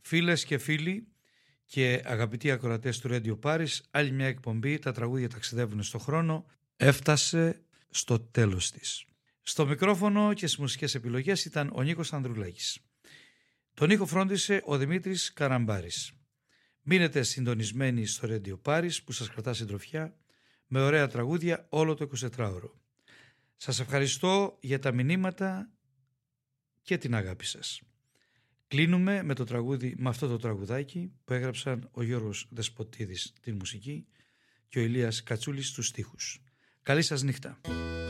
Φίλες και φίλοι και αγαπητοί ακροατές του Radio Paris, άλλη μια εκπομπή «Τα τραγούδια ταξιδεύουν στο χρόνο» έφτασε στο τέλος της. Στο μικρόφωνο και στις μουσικές επιλογές ήταν ο Νίκος Ανδρουλάκης. Τον ήχο φρόντισε ο Δημήτρης Καραμπάρης. Μείνετε συντονισμένοι στο Radio Paris που σας κρατά συντροφιά με ωραία τραγούδια όλο το 24ωρο. Σας ευχαριστώ για τα μηνύματα και την αγάπη σας. Κλείνουμε με αυτό το τραγουδάκι που έγραψαν ο Γιώργος Δεσποτίδης την μουσική και ο Ηλίας Κατσούλης τους στίχους. Καλή σας νύχτα.